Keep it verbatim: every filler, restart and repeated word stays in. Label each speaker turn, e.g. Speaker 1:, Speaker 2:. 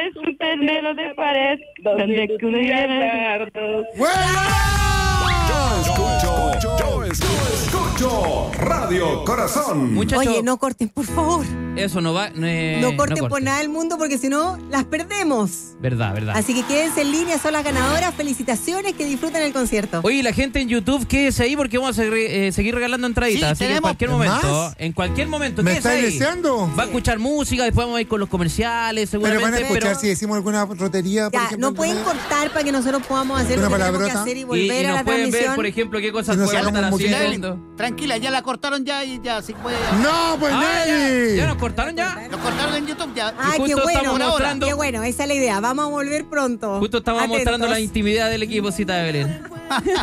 Speaker 1: es un tendero de pared donde crujía.
Speaker 2: Yo escucho, yo escucho, escucho Radio Corazón.
Speaker 3: Muchachos,
Speaker 4: Oye, no corten, por favor.
Speaker 3: eso no va. Eh,
Speaker 4: No corten
Speaker 3: no
Speaker 4: por nada del mundo porque si no, las perdemos.
Speaker 3: Verdad, verdad.
Speaker 4: Así que quédense en línea, son las ganadoras. Felicitaciones, que disfruten el concierto.
Speaker 3: Oye, la gente en YouTube, quédese ahí porque vamos a seguir, eh, seguir regalando entraditas.
Speaker 5: Sí,
Speaker 3: así que en
Speaker 5: tenemos
Speaker 3: cualquier momento,
Speaker 6: más.
Speaker 3: en cualquier momento,
Speaker 6: ¿Me
Speaker 3: quédese
Speaker 6: estáis
Speaker 3: ahí.
Speaker 6: deseando?
Speaker 3: Va a escuchar música, después vamos a ir con los comerciales,
Speaker 6: Pero
Speaker 3: seguramente.
Speaker 6: van a escuchar
Speaker 3: pero-
Speaker 6: si decimos alguna rotería, por
Speaker 4: Ya,
Speaker 6: ejemplo.
Speaker 4: no pueden
Speaker 6: alguna-
Speaker 4: cortar para que nosotros podamos hacer lo
Speaker 6: ¿Una
Speaker 4: que tenemos que
Speaker 6: palabrota?
Speaker 4: hacer y
Speaker 3: Y,
Speaker 4: volver
Speaker 3: y
Speaker 4: a
Speaker 3: nos
Speaker 4: la
Speaker 3: pueden ver,
Speaker 4: transmisión.
Speaker 3: por ejemplo, qué cosas
Speaker 6: Si nos
Speaker 3: pueden
Speaker 6: sacamos
Speaker 3: estar
Speaker 6: un poquito.
Speaker 3: haciendo.
Speaker 5: Tranquila, ya la cortaron ya y ya, sí puede.
Speaker 6: ¡No, pues
Speaker 3: Ah,
Speaker 6: nadie!
Speaker 3: ya, ¿Ya nos cortaron ya?
Speaker 5: Lo cortaron en YouTube ya.
Speaker 4: Ah,
Speaker 3: Y
Speaker 4: qué
Speaker 3: justo
Speaker 4: bueno.
Speaker 3: estamos mostrando-
Speaker 4: Qué bueno, esa es la idea. Vamos a volver pronto.
Speaker 3: Justo estamos
Speaker 4: Atentos.
Speaker 3: mostrando la intimidad del equipo Cita de Belén.